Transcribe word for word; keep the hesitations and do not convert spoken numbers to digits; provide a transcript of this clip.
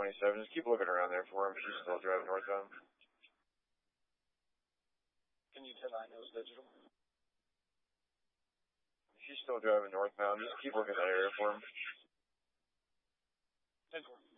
twenty-seven. Just keep looking around there for him. She's still driving northbound. Can you ten nine nose digital? She's still driving northbound. Just keep looking at that area for him. ten four.